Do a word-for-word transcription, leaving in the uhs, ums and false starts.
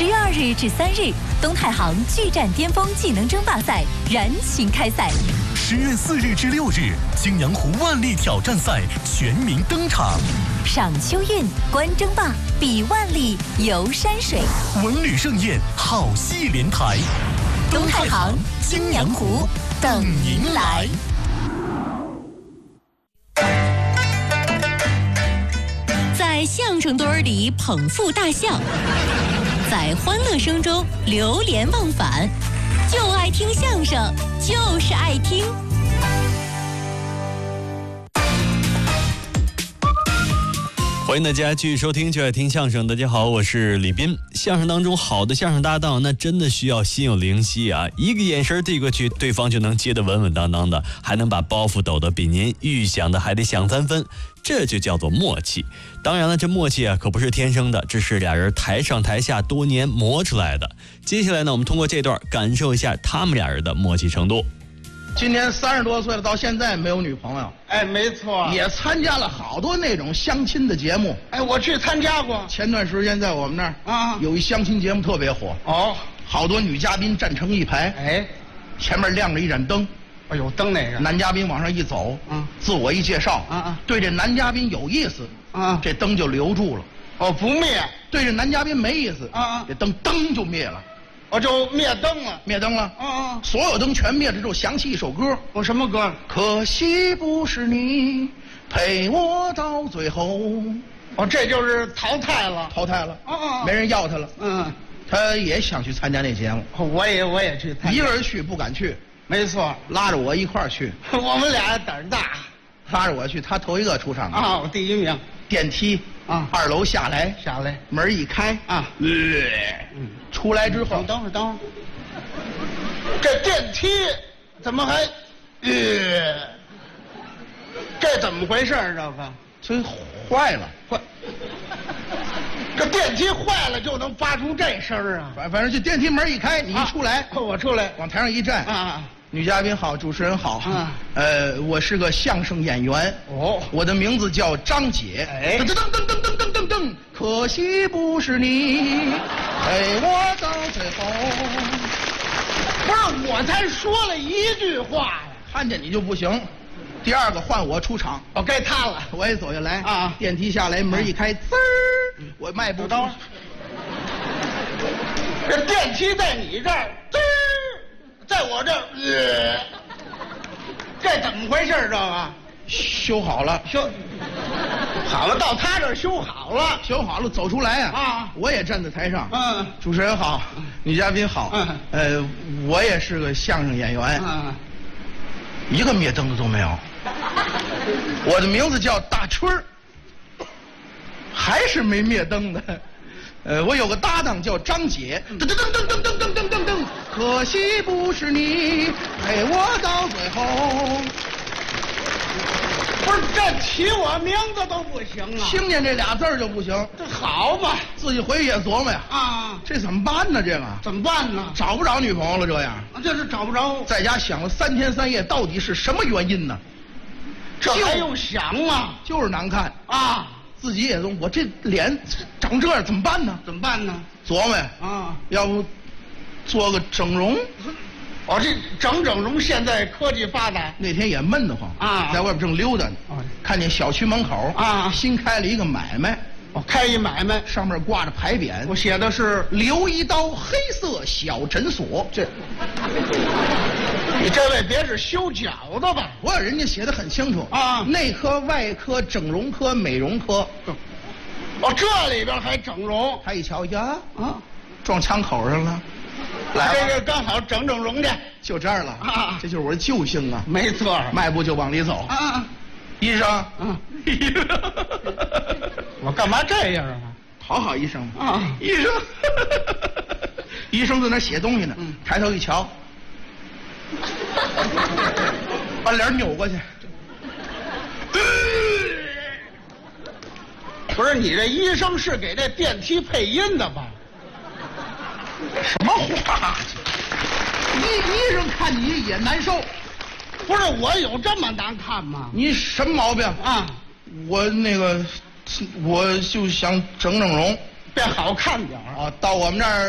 十月二日至三日，东太行巨战巅峰技能争霸赛燃情开赛。 十月四日至六日，青阳湖万历挑战赛全民登场。 赏秋韵，观争霸，比万历，游山水， 文旅盛宴，好戏连台。 东太行青阳湖等您来。在相声堆儿里捧腹大笑，在欢乐声中流连忘返，就爱听相声，就是爱听。 欢迎大家继续收听就爱听相声。大家好，我是李斌。相声当中好的相声搭档，那真的需要心有灵犀啊，一个眼神递过去，对方就能接得稳稳当当的，还能把包袱抖得比您预想的还得响三分，这就叫做默契。当然了，这默契啊可不是天生的，这是俩人台上台下多年磨出来的。接下来呢，我们通过这段感受一下他们俩人的默契程度。 今年三十多岁了，到现在没有女朋友。 哎，没错， 也参加了好多那种相亲的节目。 哎，我去参加过。 前段时间在我们那儿啊， 有一相亲节目特别火。 哦， 好多女嘉宾站成一排， 哎， 前面亮着一盏灯。 哎呦，灯哪个？ 男嘉宾往上一走， 嗯， 自我一介绍， 啊啊， 对这男嘉宾有意思， 啊， 这灯就留住了。 哦，不灭。 对这男嘉宾没意思， 啊啊， 这灯灯就灭了。 我就灭灯了， 灭灯了。 啊啊！ 所有灯全灭了之后，响起一首歌。 我什么歌？ 可惜不是你陪我到最后。 哦，这就是淘汰了， 淘汰了。 啊啊！ 没人要他了。 嗯， 他也想去参加那节目。 我也我也去参加。 一个人去不敢去。 没错， 拉着我一块儿去。 我们俩胆儿大。 拉着我去，他头一个出场啊，我第一名。 电梯啊， 二楼下来， 下来， 门一开啊， 呃，嗯，出来之后， 等会儿等会儿，这电梯怎么还，呃，这怎么回事儿？这个这坏了， 坏，这电梯坏了就能发出这声儿啊？ 反反正就电梯门一开，你一出来， 啊、我出来， 往台上一站， 啊。 女嘉宾好，主持人好。 嗯， 呃，我是个相声演员。 哦， 我的名字叫张姐。 哎， 噔噔噔噔噔噔噔噔，可惜不是你陪我到最后。 不是，我才说了一句话呀， 看见你就不行。第二个换我出场， 哦，该他了。 我也走下来啊， 电梯下来，门一开，滋儿，我迈步到。 这电梯在你这儿，滋儿。在我这儿，呃，这怎么回事？这个修好了， 修好了，到他这儿修好了， 修好了，走出来啊！ 啊， 我也站在台上。 嗯， 主持人好，女嘉宾好。 嗯， 呃，我也是个相声演员。 嗯， 一个灭灯的都没有。我的名字叫大春儿，还是没灭灯的。呃，我有个搭档叫张姐，噔噔噔噔噔噔噔噔噔噔，可惜不是你陪我到最后。 不是，这提我名字都不行啊！ 听见这俩字儿就不行。 这好吧， 自己回去也琢磨呀。 啊， 这怎么办呢？这个怎么办呢？ 找不着女朋友了，这样。 啊，这是找不着。 在家想了三天三夜，到底是什么原因呢？ 这还用想吗？ 就是难看啊！ 自己也都，我这脸长这样怎么办呢？ 怎么办呢？ 琢磨呀， 啊， 要不做个整容？ 我、哦、这整整容现在科技发达。 那天也闷得慌啊， 在外边正溜达呢， 哦、 看见小区门口啊新开了一个买卖， 哦，开一买卖， 上面挂着牌匾， 我写的是留一刀黑色小诊所。这， 你这位别是修脚的吧？ 我人家写的很清楚啊， 内科、外科、整容科、美容科。 哦，这里边还整容？ 他一瞧呀， 啊， 撞枪口上了。来， 这个刚好整整容去， 就这儿了啊！这就是我的救星啊！ 没错， 迈步就往里走啊！ 医生， 啊，我干嘛这样啊？ 讨好医生啊！ 医生，医生在那写东西呢， 嗯、 抬头一瞧，把脸扭过去。 不是，你这医生是给这电梯配音的吧？ 什么话？医医生看你也难受。 不是，我有这么难看吗？ 你什么毛病啊？ 我那个，我就想整整容， 变好看点啊。到我们这儿